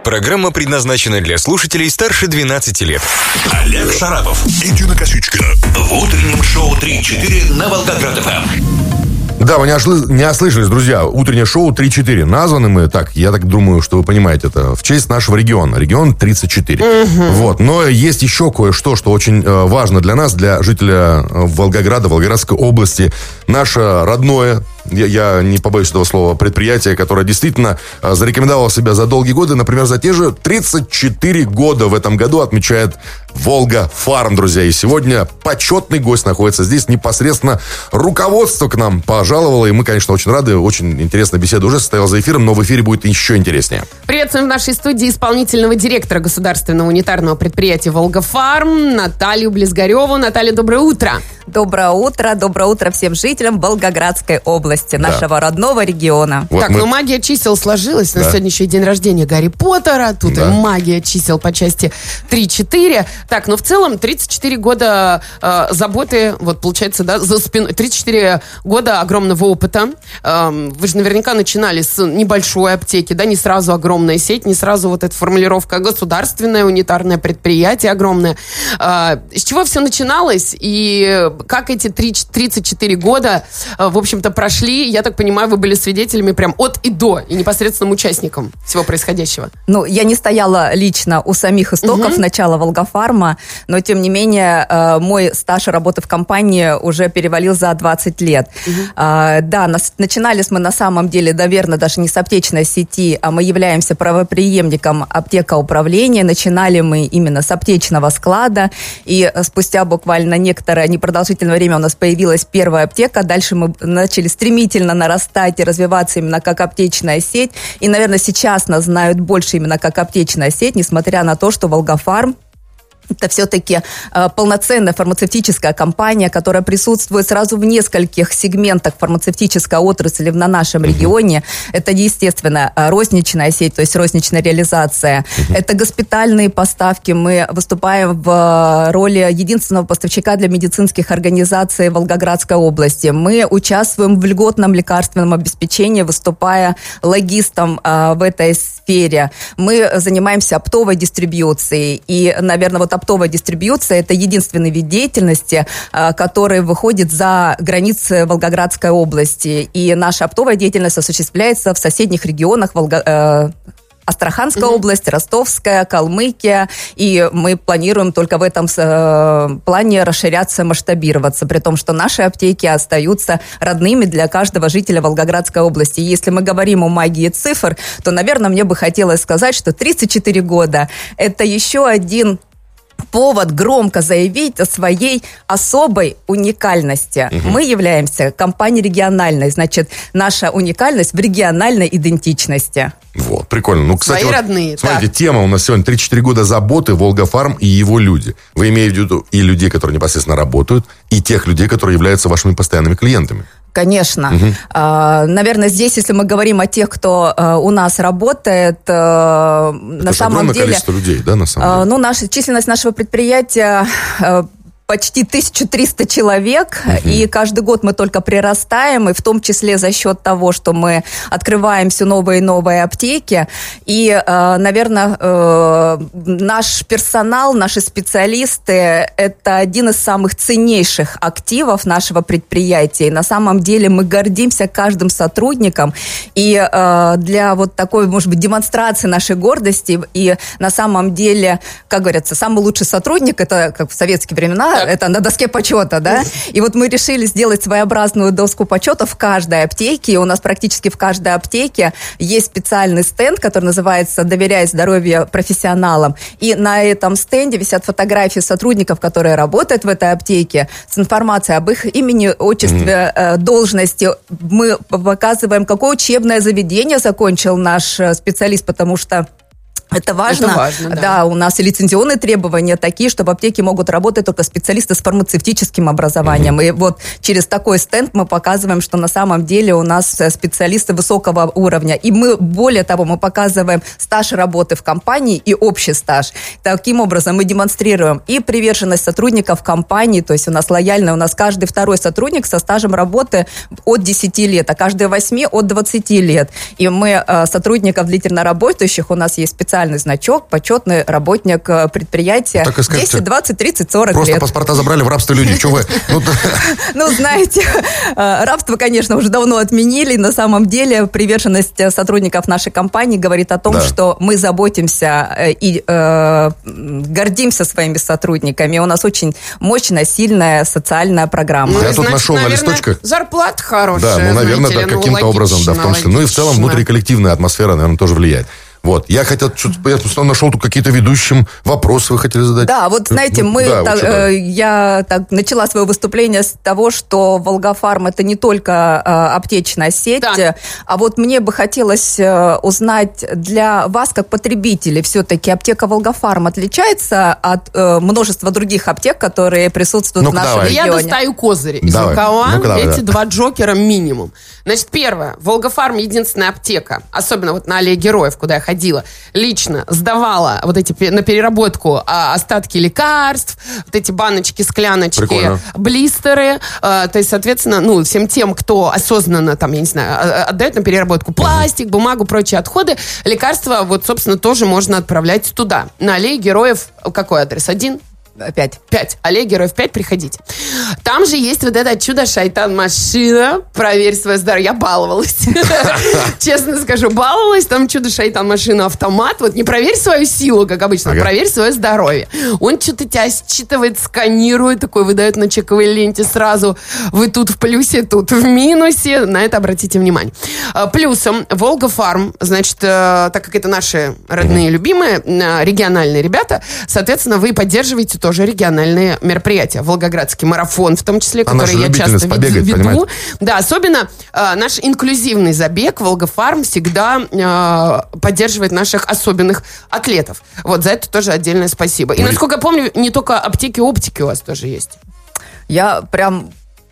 Программа предназначена для слушателей старше 12 лет. Олег Шарапов и Дина Косичкина в утреннем шоу 3-4 на Волгоград-ФМ. Да, вы не ослышались, друзья. Утреннее шоу 3-4. Названы мы так, я так думаю, что вы понимаете это, в честь нашего региона. Регион 34. Вот. Но есть еще кое-что, что очень важно для нас, для жителя Волгограда, Волгоградской области. Наше родное, я не побоюсь этого слова, предприятие, которое действительно зарекомендовало себя за долгие годы. Например, за те же 34 года в этом году отмечает Волга Фарм, друзья. И сегодня почетный гость находится здесь. Непосредственно руководство к нам пожаловало. И мы, конечно, очень рады. Очень интересная беседа уже состоялась за эфиром, но в эфире будет еще интереснее. Приветствуем в нашей студии исполнительного директора государственного унитарного предприятия «Волга Фарм» Наталью Близгареву. Наталья, доброе утро. Доброе утро всем жителям Волгоградской области, нашего родного региона. Вот так, ну магия чисел сложилась. На сегодня еще и день рождения Гарри Поттера. Тут и магия чисел по части 3-4. Так, ну в целом 34 года заботы, вот получается, да, за спиной. 34 года огромного опыта. Вы же наверняка начинали с небольшой аптеки, да, не сразу огромная сеть, не сразу вот эта формулировка государственное унитарное предприятие огромное. С чего все начиналось и как эти 34 года, в общем-то, прошли? Я так понимаю, вы были свидетелями прям от и до, и непосредственным участником всего происходящего. Ну, я не стояла лично у самих истоков начала Волгофарма, но, тем не менее, мой стаж работы в компании уже перевалил за 20 лет. Да, начинали мы на самом деле, наверное, даже не с аптечной сети, а мы являемся правопреемником аптекоуправления. Начинали мы именно с аптечного склада, и спустя буквально некоторое непродолжительное время у нас появилась первая аптека. Дальше мы начали стремительно нарастать и развиваться именно как аптечная сеть. И, наверное, сейчас нас знают больше именно как аптечная сеть, несмотря на то, что Волгофарм это все-таки полноценная фармацевтическая компания, которая присутствует сразу в нескольких сегментах фармацевтической отрасли на нашем регионе. Это, естественно, розничная сеть, то есть розничная реализация. Это госпитальные поставки. Мы выступаем в роли единственного поставщика для медицинских организаций Волгоградской области. Мы участвуем в льготном лекарственном обеспечении, выступая логистом в этой сфере. Мы занимаемся оптовой дистрибьюцией. И, наверное, вот оптовая дистрибьюция – это единственный вид деятельности, который выходит за границы Волгоградской области. И наша оптовая деятельность осуществляется в соседних регионах Астраханская область, Ростовская, Калмыкия. И мы планируем только в этом плане расширяться, масштабироваться, при том, что наши аптеки остаются родными для каждого жителя Волгоградской области. И если мы говорим о магии цифр, то, наверное, мне бы хотелось сказать, что 34 года – это еще один повод громко заявить о своей особой уникальности. Мы являемся компанией региональной, значит, наша уникальность в региональной идентичности. Вот, прикольно. Ну, кстати, свои родные. Смотрите, тема у нас сегодня 34 года заботы, Волгофарм и его люди. Вы имеете в виду и людей, которые непосредственно работают, и тех людей, которые являются вашими постоянными клиентами. Конечно. Наверное, здесь, если мы говорим о тех, кто у нас работает, на самом деле... количество людей, да, на самом деле? Ну, численность нашего предприятия... почти 1300 человек, и каждый год мы только прирастаем, и в том числе за счет того, что мы открываем все новые и новые аптеки. И, наверное, наш персонал, наши специалисты – это один из самых ценнейших активов нашего предприятия. И на самом деле мы гордимся каждым сотрудником. И для вот такой, может быть, демонстрации нашей гордости, и на самом деле, как говорится, самый лучший сотрудник – это, как в советские времена, это на доске почета, да? И вот мы решили сделать своеобразную доску почета в каждой аптеке. И у нас практически в каждой аптеке есть специальный стенд, который называется «Доверяй здоровью профессионалам». И на этом стенде висят фотографии сотрудников, которые работают в этой аптеке, с информацией об их имени, отчестве, должности. Мы показываем, какое учебное заведение закончил наш специалист, потому что это важно, да. У нас и лицензионные требования такие, что в аптеке могут работать только специалисты с фармацевтическим образованием. И вот через такой стенд мы показываем, что на самом деле у нас специалисты высокого уровня. И мы, более того, мы показываем стаж работы в компании и общий стаж. Таким образом мы демонстрируем и приверженность сотрудников компании, то есть у нас лояльно, у нас каждый второй сотрудник со стажем работы от 10 лет, а каждый 8 от 20 лет. И мы сотрудников длительно работающих, у нас есть специалисты официальный значок, почетный работник предприятия. Так и скажете, 10, 20, 30, 40 просто лет. паспорта забрали в рабство люди. Что вы? Ну, знаете, рабство, конечно, уже давно отменили. На самом деле приверженность сотрудников нашей компании говорит о том, что мы заботимся и гордимся своими сотрудниками. У нас очень мощная, сильная социальная программа. Я тут нашел на листочках. Зарплата хорошая. Да, ну, наверное, да, каким-то образом, да, в том числе. Ну и в целом внутриколлективная атмосфера, наверное, тоже влияет. Вот, я хотел, я нашел тут какие-то ведущим вопросы вы хотели задать. Да, вот знаете, я начала свое выступление с того, что Волгофарм это не только аптечная сеть, а вот мне бы хотелось узнать для вас, как потребителей, все-таки аптека Волгофарм отличается от множества других аптек, которые присутствуют в нашем регионе? Я достаю козыри из рукава, эти два джокера минимум. Значит, первое, Волгофарм единственная аптека, особенно вот на Аллее Героев, куда я ходила, лично сдавала вот эти на переработку остатки лекарств, вот эти баночки, скляночки, прикольно, блистеры. То есть, соответственно, ну, всем тем, кто осознанно, там, я не знаю, отдает на переработку пластик, бумагу, прочие отходы, лекарства, вот, собственно, тоже можно отправлять туда. На Аллее Героев какой адрес? 1? 5. Аллея Героев 5, приходите. Там же есть вот это чудо-шайтан-машина. Проверь свое здоровье. Я баловалась. Честно скажу, баловалась. Там чудо-шайтан-машина автомат. Вот не проверь свою силу, как обычно, а проверь свое здоровье. Он что-то тебя считывает, сканирует, такой выдает на чековой ленте сразу. Вы тут в плюсе, тут в минусе. На это обратите внимание. Плюсом Волгофарм, значит, так как это наши родные, любимые, региональные ребята, соответственно, вы поддерживаете тоже региональные мероприятия. Волгоградский марафон, в том числе, который я часто веду. Да, особенно наш инклюзивный забег Волгофарм всегда поддерживает наших особенных атлетов. Вот за это тоже отдельное спасибо. И, насколько я помню, не только аптеки-оптики у вас тоже есть. Я прям...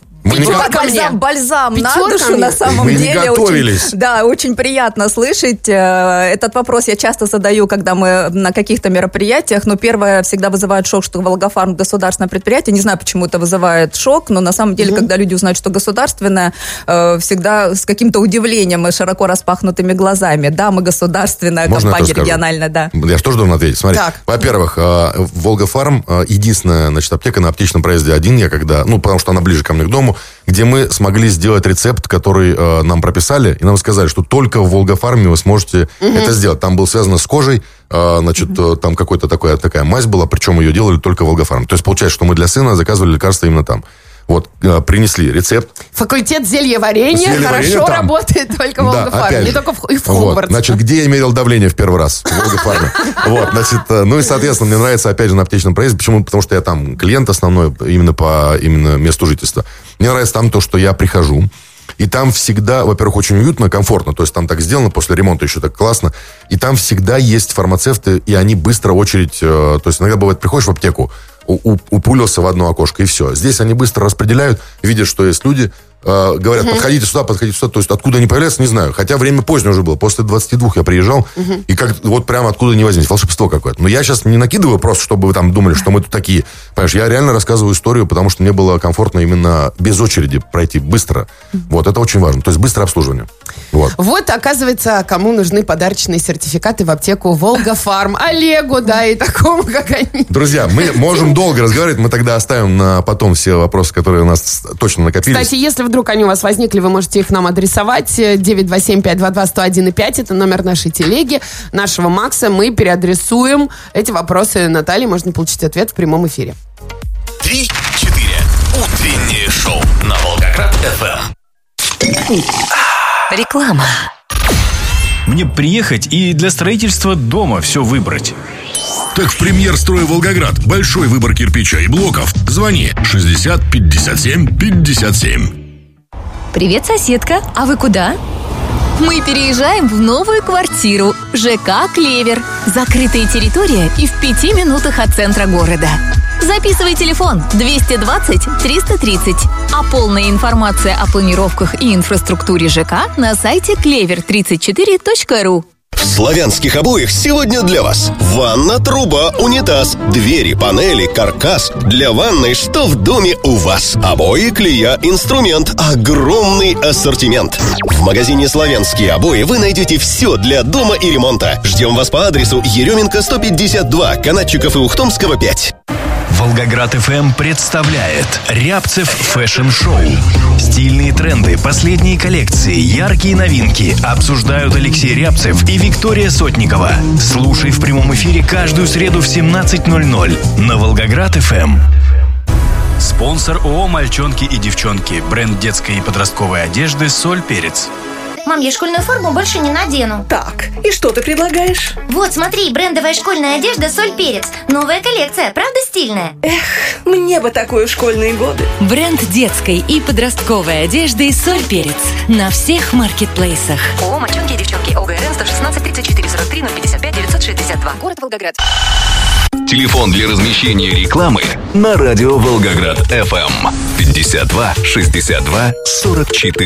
Бальзам на душу, на самом мы деле. Не готовились. Очень приятно слышать. Этот вопрос я часто задаю, когда мы на каких-то мероприятиях. Но первое всегда вызывает шок, что Волгофарм государственное предприятие. Не знаю, почему это вызывает шок, но на самом деле, когда люди узнают, что государственное, всегда с каким-то удивлением и широко распахнутыми глазами. Да, мы государственная компания региональная, да. Я же тоже должен ответить. Смотри, во-первых, Волгофарм единственная, значит, аптека на аптечном проезде 1, я когда, ну, потому что она ближе ко мне к дому, где мы смогли сделать рецепт, который нам прописали, и нам сказали, что только в Волгофарме вы сможете это сделать. Там было связано с кожей, значит, там какая-то такая мазь была, причем ее делали только в Волгофарме. То есть получается, что мы для сына заказывали лекарства именно там. Вот, принесли рецепт. Факультет зельеварения хорошо работает только в Волгофарме, не только и в Хогвартсе. Значит, где я мерил давление в первый раз? В Волгофарме. Вот, значит, ну и, соответственно, мне нравится, опять же, на аптечном проезде. Почему? Потому что я там клиент основной, именно по месту жительства. Мне нравится там то, что я прихожу, и там всегда, во-первых, очень уютно, комфортно. То есть там так сделано, после ремонта еще так классно. И там всегда есть фармацевты, и они быстро очередь... То есть иногда бывает, приходишь в аптеку, упулился в одно окошко, и все. Здесь они быстро распределяют, видят, что есть люди, говорят, подходите сюда. То есть откуда они появляются, не знаю. Хотя время позднее уже было. После 22 я приезжал, и как вот прямо откуда не возьмись. Волшебство какое-то. Но я сейчас не накидываю просто, чтобы вы там думали, что мы тут такие. Понимаешь, я реально рассказываю историю, потому что мне было комфортно именно без очереди пройти быстро. Вот, это очень важно. То есть быстрое обслуживание. Вот, оказывается, кому нужны подарочные сертификаты в аптеку Волгофарм. Олегу, да, и такому, как они. Друзья, мы можем долго разговаривать, мы тогда оставим на потом все вопросы, которые у нас точно накопились. Кстати, если вдруг они у вас возникли, вы можете их нам адресовать. 927-522-101,5. Это номер нашей телеги, нашего Макса. Мы переадресуем эти вопросы Наталье. Можно получить ответ в прямом эфире. 3-4. Утреннее шоу на Волгоград-ФМ. Реклама. Мне приехать и для строительства дома все выбрать. Так в «Премьер-строй Волгоград» большой выбор кирпича и блоков. Звони 60 57 57. Привет, соседка. А вы куда? Мы переезжаем в новую квартиру. ЖК «Клевер». Закрытая территория и в 5 минутах от центра города. Записывай телефон 220-330. А полная информация о планировках и инфраструктуре ЖК на сайте clever34.ru. В славянских обоях сегодня для вас ванна, труба, унитаз, двери, панели, каркас. Для ванной что в доме у вас? Обои, клея, инструмент. Огромный ассортимент. В магазине «Славянские обои» вы найдете все для дома и ремонта. Ждем вас по адресу Еременко 152, Канатчиков и Ухтомского 5. Волгоград ФМ представляет Рябцев фэшн-шоу. Стильные тренды, последние коллекции, яркие новинки обсуждают Алексей Рябцев и Виктория Сотникова. Слушай в прямом эфире каждую среду в 17:00 на Волгоград ФМ. Спонсор ООО «Мальчонки и девчонки». Бренд детской и подростковой одежды «Соль Перец». Мам, я школьную форму больше не надену. Так, и что ты предлагаешь? Вот, смотри, брендовая школьная одежда «Соль Перец». Новая коллекция, правда стильная? Эх, мне бы такое в школьные годы. Бренд детской и подростковой одежды «Соль Перец» на всех маркетплейсах. ООО «Мальчонки и девчонки». ОГРН 116 34 43 055 962. Город Волгоград. Телефон для размещения рекламы на радио Волгоград ФМ 52 62 44.